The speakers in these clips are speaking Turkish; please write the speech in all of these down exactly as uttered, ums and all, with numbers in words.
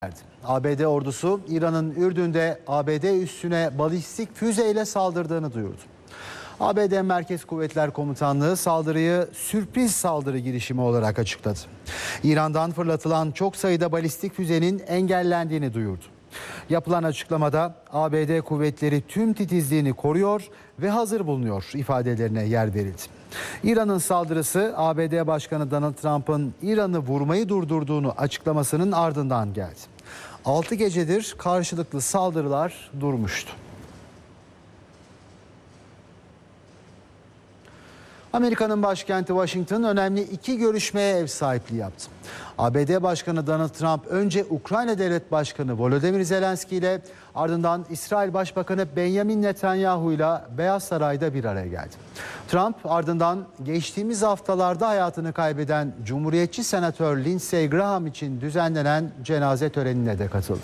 A B D ordusu İran'ın Ürdün'de A B D üssüne balistik füzeyle saldırdığını duyurdu. A B D Merkez Kuvvetler Komutanlığı saldırıyı sürpriz saldırı girişimi olarak açıkladı. İran'dan fırlatılan çok sayıda balistik füzenin engellendiğini duyurdu. Yapılan açıklamada A B D kuvvetleri tüm titizliğini koruyor ve hazır bulunuyor ifadelerine yer verildi. İran'ın saldırısı A B D Başkanı Donald Trump'ın İran'ı vurmayı durdurduğunu açıklamasının ardından geldi. altı gecedir karşılıklı saldırılar durmuştu. Amerika'nın başkenti Washington önemli iki görüşmeye ev sahipliği yaptı. A B D Başkanı Donald Trump önce Ukrayna Devlet Başkanı Volodymyr Zelenski ile ardından İsrail Başbakanı Benjamin Netanyahu ile Beyaz Saray'da bir araya geldi. Trump ardından geçtiğimiz haftalarda hayatını kaybeden Cumhuriyetçi Senatör Lindsey Graham için düzenlenen cenaze törenine de katıldı.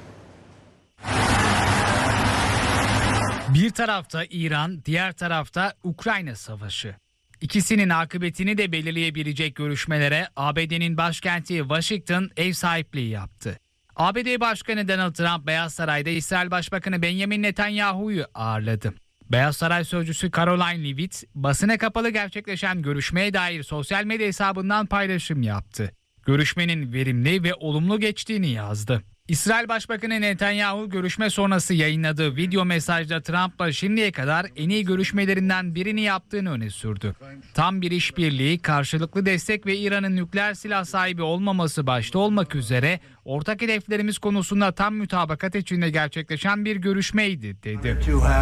Bir tarafta İran, diğer tarafta Ukrayna Savaşı. İkisinin akıbetini de belirleyebilecek görüşmelere A B D'nin başkenti Washington ev sahipliği yaptı. A B D Başkanı Donald Trump Beyaz Saray'da İsrail Başbakanı Benjamin Netanyahu'yu ağırladı. Beyaz Saray sözcüsü Caroline Leavitt, basına kapalı gerçekleşen görüşmeye dair sosyal medya hesabından paylaşım yaptı. Görüşmenin verimli ve olumlu geçtiğini yazdı. İsrail Başbakanı Netanyahu görüşme sonrası yayınladığı video mesajda Trump'la şimdiye kadar en iyi görüşmelerinden birini yaptığını öne sürdü. Tam bir işbirliği, karşılıklı destek ve İran'ın nükleer silah sahibi olmaması başta olmak üzere ortak hedeflerimiz konusunda tam mütabakat içinde gerçekleşen bir görüşmeydi, dedi.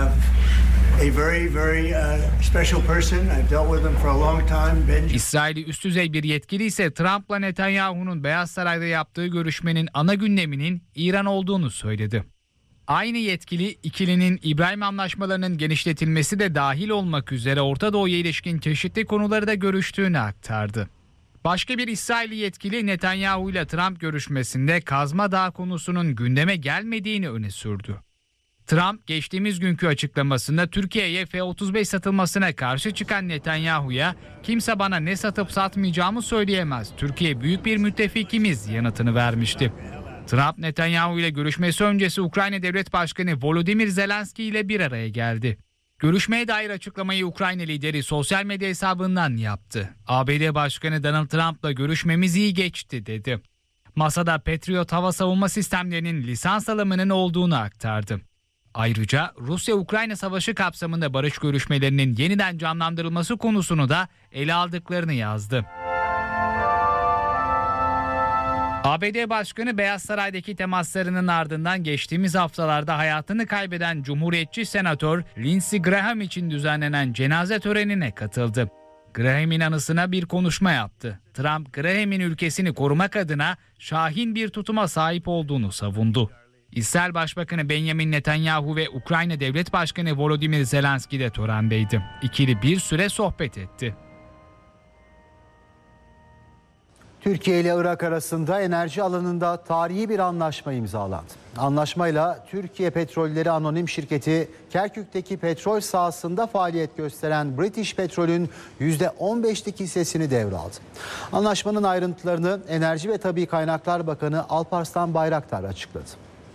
İsraili üst düzey bir yetkili ise Trump'la Netanyahu'nun Beyaz Saray'da yaptığı görüşmenin ana gündeminin İran olduğunu söyledi. Aynı yetkili ikilinin İbrahim Anlaşmalarının genişletilmesi de dahil olmak üzere Orta Doğu'ya ilişkin çeşitli konuları da görüştüğünü aktardı. Başka bir İsrailli yetkili Netanyahu ile Trump görüşmesinde Kazma Dağı konusunun gündeme gelmediğini öne sürdü. Trump geçtiğimiz günkü açıklamasında Türkiye'ye F otuz beş satılmasına karşı çıkan Netanyahu'ya kimse bana ne satıp satmayacağımı söyleyemez. Türkiye büyük bir müttefikimiz yanıtını vermişti. Trump Netanyahu ile görüşmesi öncesi Ukrayna Devlet Başkanı Volodymyr Zelenski ile bir araya geldi. Görüşmeye dair açıklamayı Ukrayna lideri sosyal medya hesabından yaptı. A B D Başkanı Donald Trump'la görüşmemiz iyi geçti, dedi. Masada Patriot hava savunma sistemlerinin lisans alımının olduğunu aktardı. Ayrıca Rusya-Ukrayna savaşı kapsamında barış görüşmelerinin yeniden canlandırılması konusunu da ele aldıklarını yazdı. A B D Başkanı Beyaz Saray'daki temaslarının ardından geçtiğimiz haftalarda hayatını kaybeden Cumhuriyetçi Senatör Lindsey Graham için düzenlenen cenaze törenine katıldı. Graham'in anısına bir konuşma yaptı. Trump, Graham'in ülkesini korumak adına şahin bir tutuma sahip olduğunu savundu. İsrail Başbakanı Benjamin Netanyahu ve Ukrayna Devlet Başkanı Volodymyr Zelenski de törendeydi. İkili bir süre sohbet etti. Türkiye ile Irak arasında enerji alanında tarihi bir anlaşma imzalandı. Anlaşmayla Türkiye Petrolleri Anonim Şirketi Kerkük'teki petrol sahasında faaliyet gösteren British Petrol'ün yüzde on beşlik hissesini devraldı. Anlaşmanın ayrıntılarını Enerji ve Tabii Kaynaklar Bakanı Alparslan Bayraktar açıkladı.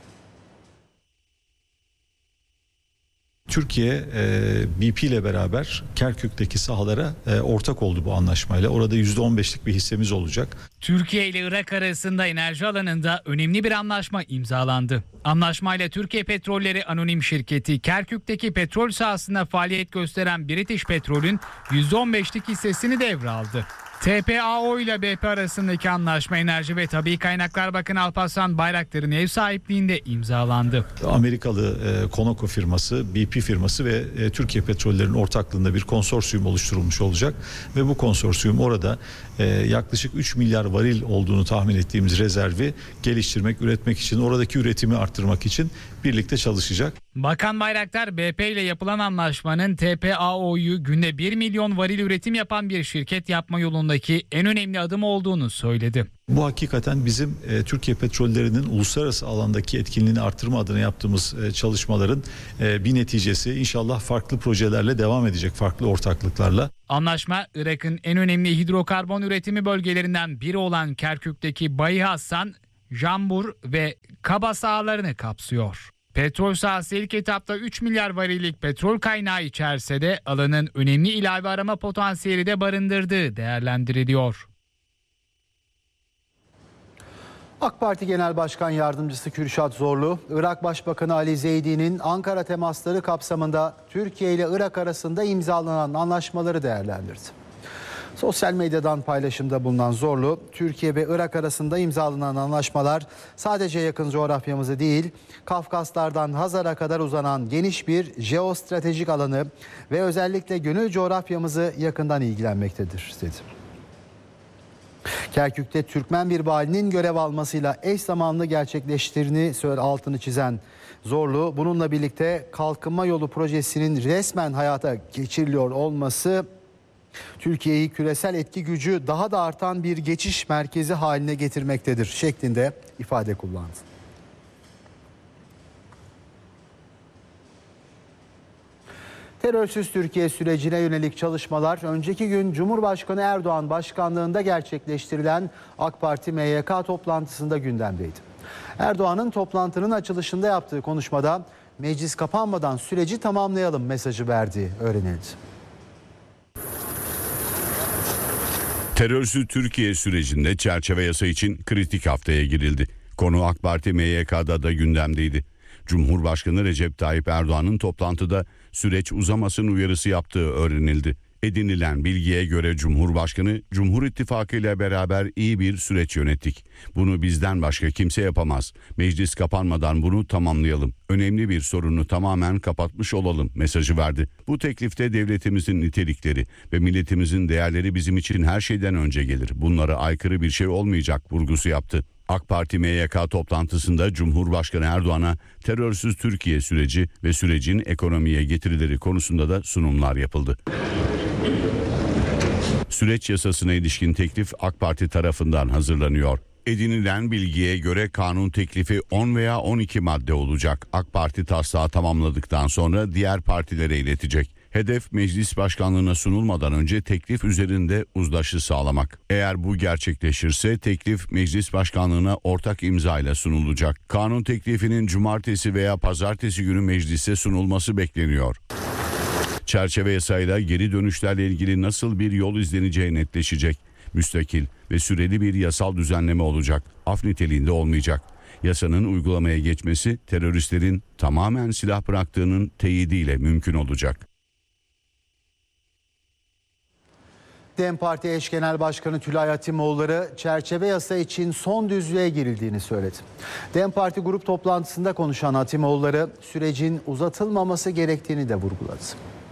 Türkiye B P ile beraber Kerkük'teki sahalara ortak oldu bu anlaşmayla. Orada yüzde on beşlik bir hissemiz olacak. Türkiye ile Irak arasında enerji alanında önemli bir anlaşma imzalandı. Anlaşmayla Türkiye Petrolleri Anonim Şirketi Kerkük'teki petrol sahasında faaliyet gösteren British Petrol'ün yüzde on beşlik hissesini devraldı. T P A O ile B P arasındaki anlaşma Enerji ve Tabii Kaynaklar Bakanı Alparslan Bayraktar'ın ev sahipliğinde imzalandı. Amerikalı e, Conoco firması, B P firması ve e, Türkiye Petrollerinin ortaklığında bir konsorsiyum oluşturulmuş olacak. Ve bu konsorsiyum orada e, yaklaşık üç milyar varil olduğunu tahmin ettiğimiz rezervi geliştirmek, üretmek için, oradaki üretimi arttırmak için birlikte çalışacak. Bakan Bayraktar, B P ile yapılan anlaşmanın T P A O'yu günde bir milyon varil üretim yapan bir şirket yapma yolundaki en önemli adım olduğunu söyledi. Bu hakikaten bizim e, Türkiye Petrollerinin uluslararası alandaki etkinliğini artırma adına yaptığımız e, çalışmaların e, bir neticesi. İnşallah farklı projelerle devam edecek, farklı ortaklıklarla. Anlaşma, Irak'ın en önemli hidrokarbon üretimi bölgelerinden biri olan Kerkük'teki Bayi Hassan Jambur ve Kaba sahalarını kapsıyor. Petrol sahası ilk etapta üç milyar varillik petrol kaynağı içerse de alanın önemli ilave arama potansiyeli de barındırdığı değerlendiriliyor. AK Parti Genel Başkan Yardımcısı Kürşat Zorlu, Irak Başbakanı Ali Zeydi'nin Ankara temasları kapsamında Türkiye ile Irak arasında imzalanan anlaşmaları değerlendirdi. Sosyal medyadan paylaşımda bulunan Zorlu, Türkiye ve Irak arasında imzalanan anlaşmalar sadece yakın coğrafyamızı değil, Kafkaslardan Hazar'a kadar uzanan geniş bir jeostratejik alanı ve özellikle gönül coğrafyamızı yakından ilgilenmektedir, dedi. Kerkük'te Türkmen bir valinin görev almasıyla eş zamanlı gerçekleştiğini söyle altını çizen Zorlu, bununla birlikte kalkınma yolu projesinin resmen hayata geçiriliyor olması Türkiye'yi küresel etki gücü daha da artan bir geçiş merkezi haline getirmektedir şeklinde ifade kullandı. Terörsüz Türkiye sürecine yönelik çalışmalar önceki gün Cumhurbaşkanı Erdoğan başkanlığında gerçekleştirilen AK Parti M Y K toplantısında gündemdeydi. Erdoğan'ın toplantının açılışında yaptığı konuşmada meclis kapanmadan süreci tamamlayalım mesajı verdiği öğrenildi. Terörsüz Türkiye sürecinde çerçeve yasa için kritik haftaya girildi. Konu AK Parti M Y K'da da gündemdeydi. Cumhurbaşkanı Recep Tayyip Erdoğan'ın toplantıda süreç uzamasın uyarısı yaptığı öğrenildi. Edinilen bilgiye göre Cumhurbaşkanı, Cumhur İttifakı ile beraber iyi bir süreç yönettik. Bunu bizden başka kimse yapamaz. Meclis kapanmadan bunu tamamlayalım. Önemli bir sorunu tamamen kapatmış olalım mesajı verdi. Bu teklifte devletimizin nitelikleri ve milletimizin değerleri bizim için her şeyden önce gelir. Bunlara aykırı bir şey olmayacak vurgusu yaptı. AK Parti M Y K toplantısında Cumhurbaşkanı Erdoğan'a terörsüz Türkiye süreci ve sürecin ekonomiye getirileri konusunda da sunumlar yapıldı. Süreç yasasına ilişkin teklif AK Parti tarafından hazırlanıyor. Edinilen bilgiye göre kanun teklifi on veya on iki madde olacak. AK Parti taslağı tamamladıktan sonra diğer partilere iletecek. Hedef meclis başkanlığına sunulmadan önce teklif üzerinde uzlaşı sağlamak. Eğer bu gerçekleşirse teklif meclis başkanlığına ortak imzayla sunulacak. Kanun teklifinin cumartesi veya pazartesi günü meclise sunulması bekleniyor. Çerçeve yasayla geri dönüşlerle ilgili nasıl bir yol izleneceği netleşecek. Müstakil ve süreli bir yasal düzenleme olacak. Af niteliğinde olmayacak. Yasanın uygulamaya geçmesi teröristlerin tamamen silah bıraktığının teyidiyle mümkün olacak. DEM Parti eş genel başkanı Tülay Hatimoğulları çerçeve yasa için son düzlüğe girildiğini söyledi. DEM Parti grup toplantısında konuşan Hatimoğulları sürecin uzatılmaması gerektiğini de vurguladı.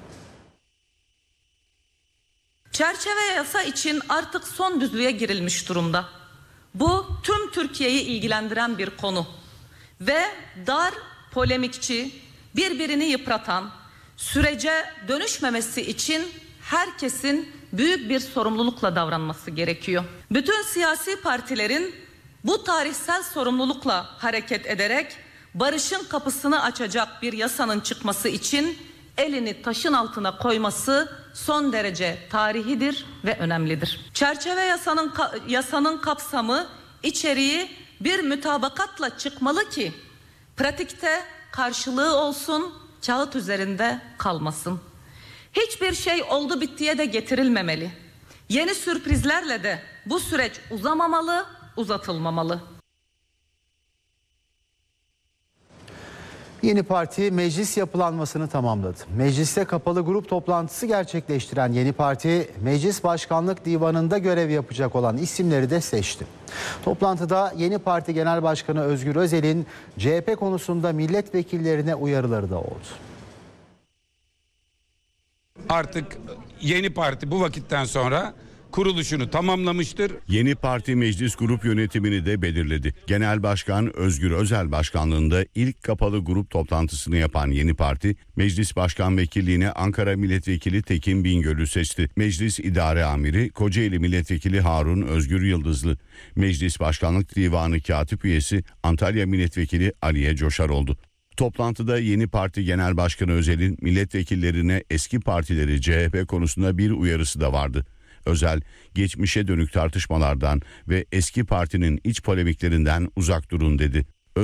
Çerçeve yasa için artık son düzlüğe girilmiş durumda. Bu tüm Türkiye'yi ilgilendiren bir konu ve dar, polemikçi, birbirini yıpratan, sürece dönüşmemesi için herkesin büyük bir sorumlulukla davranması gerekiyor. Bütün siyasi partilerin bu tarihsel sorumlulukla hareket ederek barışın kapısını açacak bir yasanın çıkması için elini taşın altına koyması son derece tarihidir ve önemlidir. Çerçeve yasanın yasanın kapsamı, içeriği bir mütabakatla çıkmalı ki pratikte karşılığı olsun, kağıt üzerinde kalmasın. Hiçbir şey oldu bittiye de getirilmemeli. Yeni sürprizlerle de bu süreç uzamamalı, uzatılmamalı. Yeni Parti meclis yapılanmasını tamamladı. Mecliste kapalı grup toplantısı gerçekleştiren Yeni Parti, Meclis Başkanlık Divanı'nda görev yapacak olan isimleri de seçti. Toplantıda Yeni Parti Genel Başkanı Özgür Özel'in C H P konusunda milletvekillerine uyarıları da oldu. Artık Yeni Parti bu vakitten sonra kuruluşunu tamamlamıştır. Yeni Parti meclis grup yönetimini de belirledi. Genel Başkan Özgür Özel başkanlığında ilk kapalı grup toplantısını yapan Yeni Parti, Meclis Başkan Vekilliğine Ankara Milletvekili Tekin Bingöl'ü seçti. Meclis İdare Amiri Kocaeli Milletvekili Harun Özgür Yıldızlı, Meclis Başkanlık Divanı Katip Üyesi Antalya Milletvekili Aliye Coşar oldu. Toplantıda Yeni Parti Genel Başkanı Özel'in milletvekillerine eski partileri C H P konusunda bir uyarısı da vardı. Özel, geçmişe dönük tartışmalardan ve eski partinin iç polemiklerinden uzak durun dedi.